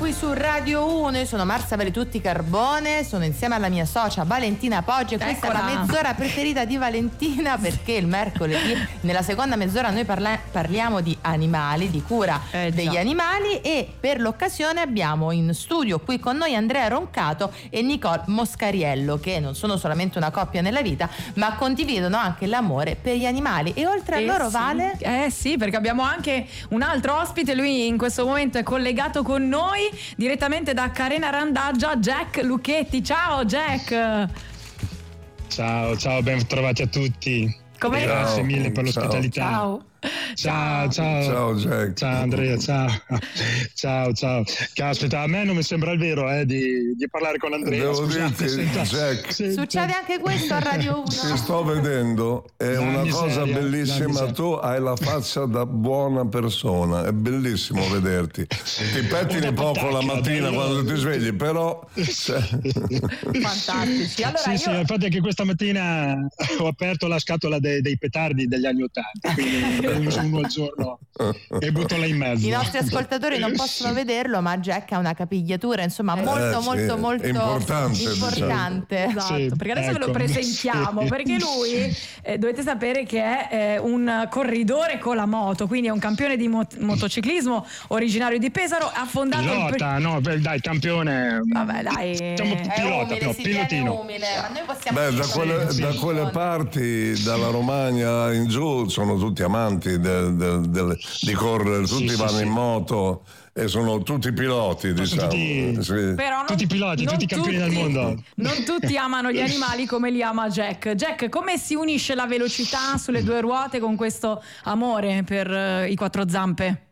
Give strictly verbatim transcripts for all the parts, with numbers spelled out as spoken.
qui su Radio uno. Io sono Marsa Veretutti Carbone, sono insieme alla mia socia Valentina Poggi e questa Eccola. è la mezz'ora preferita di Valentina, perché il mercoledì nella seconda mezz'ora noi parla- parliamo di animali, di cura Eh, degli già. animali, e per l'occasione abbiamo in studio qui con noi Andrea Roncato e Nicole Moscariello, che non sono solamente una coppia nella vita ma condividono anche l'amore per gli animali. E oltre a Eh loro sì. Vale Eh sì, perché abbiamo anche un altro ospite, lui in questo momento è collegato con noi direttamente da Carena Randaggia, Jack Lucchetti. Ciao Jack! Ciao, ciao, ben trovati a tutti. Come Grazie Ciao. mille per l'ospitalità. Ciao. Ciao, ciao. Ciao, Jack. Ciao Andrea, ciao. Ciao, ciao. Caspita, a me non mi sembra il vero eh, di, di parlare con Andrea. Devo Scusate, dirti, senta- Jack, senta- succede anche questo a Radio uno. ti sto vedendo, è La una miseria, cosa la bellissima. miseria. Tu hai la faccia da buona persona, è bellissimo vederti. Ti pettini Una poco la patacca, mattina bello. quando ti svegli, però cioè, Fantastici. Allora Sì, io... sì, infatti anche questa mattina ho aperto la scatola dei, dei petardi degli anni Ottanta, quindi ne uso uno al giorno e butto là in mezzo. I nostri ascoltatori non possono vederlo, ma Jack ha una capigliatura insomma molto sì, molto molto importante, importante. Esatto, Sì, perché adesso ve lo ecco. presentiamo, Sì. perché lui eh, dovete sapere che è eh, un corridore con la moto, quindi è un campione di mot- motociclismo originario di Pesaro, ha fondato il Pilota, no, beh, dai, campione. Vabbè, dai. Diciamo È pilota, umile, no, si tiene pilotino. umile, ma noi possiamo beh, da dire quelle, che- da quelle parti, dalla Romagna in giù, sono tutti amanti del- del- del- di correre, tutti Sì, sì, vanno sì. in moto e sono tutti piloti, diciamo. tutti- Sì. Però non- Tutti i piloti, non tutti i campioni del tutti- mondo. Non tutti amano gli animali come li ama Jack. Jack, come si unisce la velocità sulle due ruote con questo amore per eh, i quattro zampe?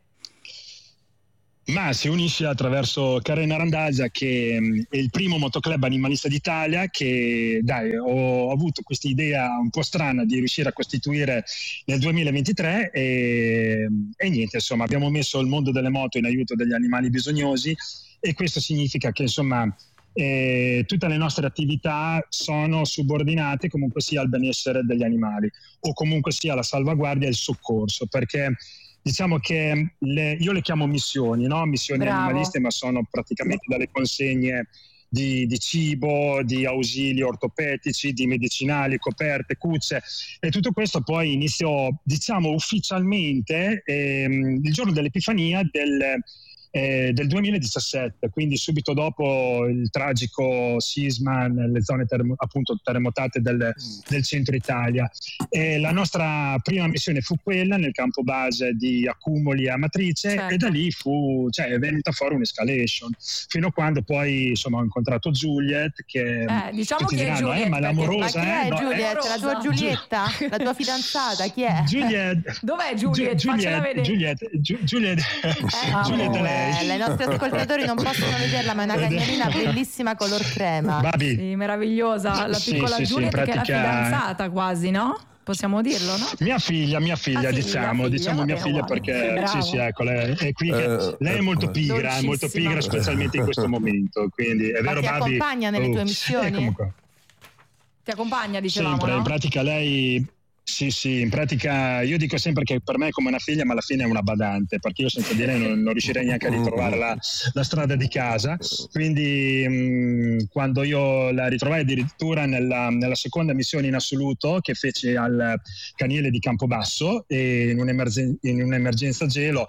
Ma si unisce attraverso Carena Randaggia, che mh, è il primo motoclub animalista d'Italia, che dai, ho avuto questa idea un po' strana di riuscire a costituire nel duemilaventitré e, e niente, insomma, abbiamo messo il mondo delle moto in aiuto degli animali bisognosi, e questo significa che insomma eh, tutte le nostre attività sono subordinate comunque sia al benessere degli animali o comunque sia alla salvaguardia e al soccorso, perché diciamo che le, io le chiamo missioni, no? Missioni Bravo. animaliste, ma sono praticamente dalle consegne di, di cibo, di ausili ortopedici, di medicinali, coperte, cucce, e tutto questo poi iniziò, diciamo, ufficialmente ehm, il giorno dell'Epifania del, eh, del duemiladiciassette, quindi subito dopo il tragico sisma nelle zone terremo- appunto terremotate del, del centro Italia. E la nostra prima missione fu quella nel campo base di Accumoli e Amatrice, Certo. e da lì fu, cioè, è venuta fuori un'escalation, fino a quando poi insomma ho incontrato Juliet, che Eh, tutti diciamo chi è diranno, Juliet, eh, ma è perché- Ma l'amorosa, chi è eh? No, Giuliet? eh, La tua Rosa. Giulietta? La tua fidanzata? Chi è? Juliet, Dov'è Juliet? Gi- Faccela vedere. Juliet, Giu- Juliet, Eh, Juliet è lei. eh, I nostri ascoltatori non possono vederla, ma è una cagnolina bellissima color crema. Babi, Sì, meravigliosa, la Sì, piccola sì, sì, Juliet in che è la pratica- fidanzata quasi, no? Possiamo dirlo, no? mia figlia, mia figlia, Ah, sì, diciamo, la figlia, diciamo va mia bene, figlia, uguale. perché Bravo. sì, sì, ecco, lei è qui che Eh, lei è molto pigra, è molto Dolcissima. pigra, specialmente in questo momento, quindi è Ma vero, ti Babi? accompagna nelle tue missioni? eh, comunque. Ti accompagna, dicevamo, Sempre, no? in pratica lei, sì sì, in pratica io dico sempre che per me è come una figlia, ma alla fine è una badante, perché io senza di lei non, non riuscirei neanche a ritrovare la, la strada di casa, quindi mh, quando io la ritrovai addirittura nella, nella seconda missione in assoluto che feci al Caniele di Campobasso, e in, un'emergen- in un'emergenza gelo,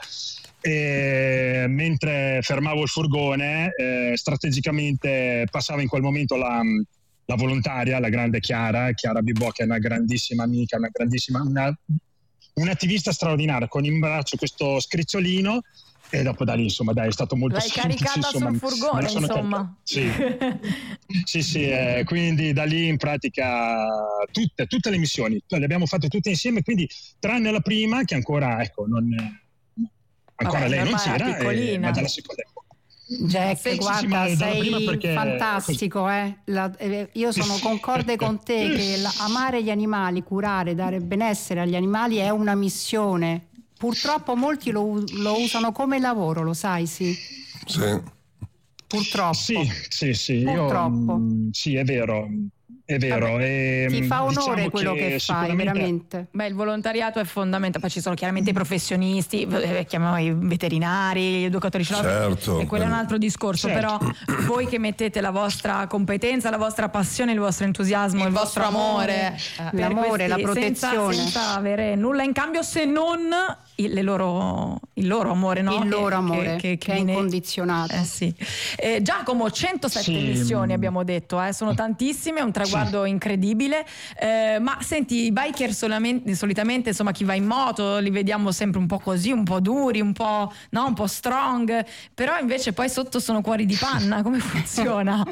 e mentre fermavo il furgone eh, strategicamente passava in quel momento la la volontaria, la grande Chiara, Chiara Bibò, che è una grandissima amica, una grandissima, una, un'attivista straordinaria, con in braccio questo scricciolino, e dopo da lì, insomma, dai, è stato molto L'hai semplice, caricata insomma, sul me furgone, la sono insomma. carica- Sì, sì, sì, eh, quindi da lì in pratica tutte, tutte le missioni, le abbiamo fatte tutte insieme, quindi tranne la prima, che ancora, ecco, non, ancora Vabbè, lei non ormai è c'era, eh, piccolina. ma dalla seconda. Jack, Sì, sì, guarda, sì, ma dalla sei prima perché- fantastico, eh? La- eh, io sono concorde con te che la- amare gli animali, curare, dare benessere agli animali è una missione. Purtroppo molti lo, u- lo usano come lavoro, lo sai, sì? sì. Purtroppo. Sì, sì, sì, Purtroppo. io, mh, sì, è vero. È vero. E, ti fa onore diciamo quello che, che fai, sicuramente... veramente. Beh, il volontariato è fondamentale, poi ci sono chiaramente i professionisti, eh, chiamiamo i veterinari, gli educatori certo, e quello è un altro discorso, certo. Però voi che mettete la vostra competenza, la vostra passione, il vostro entusiasmo, il, il vostro amore, amore eh. l'amore, la protezione, senza, senza avere nulla in cambio se non il, le loro, il loro amore, no? il loro che, amore che, che, che è viene... incondizionato. Eh sì. eh, Giacomo, centosette Sì. missioni abbiamo detto, eh, sono tantissime, è un traguardo sì. incredibile, eh, ma senti, i biker solamente, solitamente, insomma, chi va in moto li vediamo sempre un po' così, un po' duri, un po', no, un po' strong, però invece poi sotto sono cuori di panna, come funziona?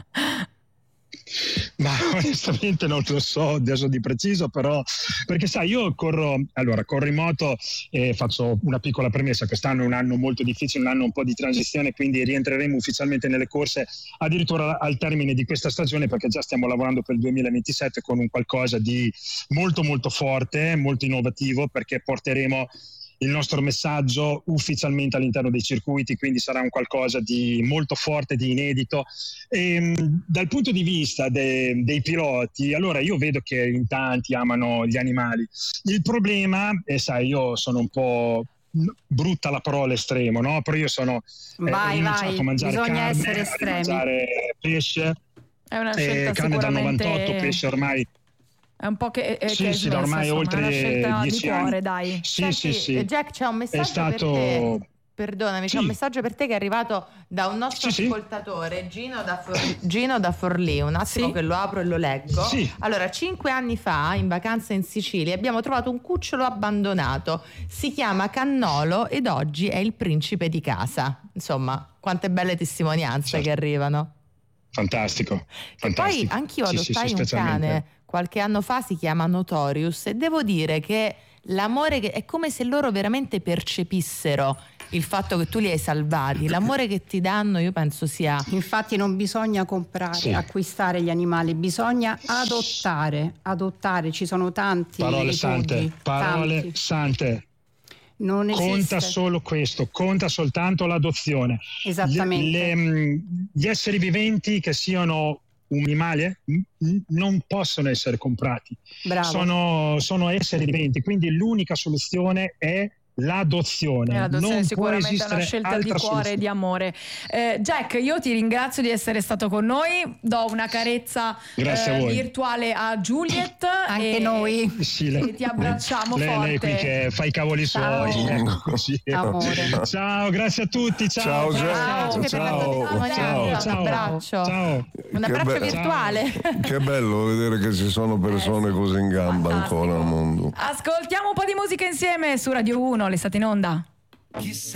Ma onestamente non lo so adesso di preciso, però perché sai, io corro, allora corro in moto e faccio una piccola premessa: quest'anno è un anno molto difficile, un anno un po' di transizione, quindi rientreremo ufficialmente nelle corse addirittura al termine di questa stagione, perché già stiamo lavorando per il duemilaventisette con un qualcosa di molto molto forte, molto innovativo, perché porteremo il nostro messaggio ufficialmente all'interno dei circuiti, quindi sarà un qualcosa di molto forte, di inedito. E, dal punto di vista de, dei piloti, allora io vedo che in tanti amano gli animali. Il problema, e sai, io sono un po' brutta la parola estremo, no? Però io sono vai, eh, ho vai. a mangiare Bisogna carne, essere a estremi. mangiare pesce, È una scelta eh, carne da sicuramente... novantotto, pesce ormai. È un po' che, eh, Sì, che è sì, smesso, ormai insomma, oltre è una scelta di dieci cuore, anni. dai. Sì, Senti, sì, sì. Jack, c'è un messaggio È stato... per te. Perdonami, Sì. c'è un messaggio per te che è arrivato da un nostro Sì, sì. ascoltatore, Gino da, For- Gino da Forlì. Un attimo Sì. che lo apro e lo leggo. Sì. Allora, cinque anni fa, in vacanza in Sicilia, abbiamo trovato un cucciolo abbandonato. Si chiama Cannolo ed oggi è il principe di casa. Insomma, quante belle testimonianze Certo. che arrivano. Fantastico, E fantastico. poi anch'io Sì, adottai sì, sì, un specialmente. cane qualche anno fa, si chiama Notorious, e devo dire che l'amore che è come se loro veramente percepissero il fatto che tu li hai salvati, l'amore che ti danno, io penso sia... Infatti non bisogna comprare, Sì. acquistare gli animali, bisogna adottare, adottare, ci sono tanti Parole rifugi, sante, parole tanti. sante. Non esiste. Conta solo questo, conta soltanto l'adozione. Esattamente. Le- le- gli esseri viventi, che siano un animale, m- non possono essere comprati. Bravo. Sono, sono esseri viventi, quindi l'unica soluzione è l'adozione. E l'adozione Non sicuramente può è una esistere scelta di altra cuore e soluzione. di amore. Eh, Jack, io ti ringrazio di essere stato con noi, do una carezza Grazie a eh, voi. virtuale a Juliet. Anche e, noi. Sì, lei- e ti abbracciamo lei, forte. lei qui che fa i cavoli Ciao. suoi. ecco, così. Amore. Ciao, grazie a tutti. Ciao, Ciao, Jack. Ciao, che Ciao, per la tua testimonianza, ciao. un abbraccio. Ciao. Un Che abbraccio be- virtuale. Che bello vedere che ci sono persone così in gamba Fantastico. ancora al mondo. Ascoltiamo un po' di musica insieme su Radio uno, l'estate in onda. Chissà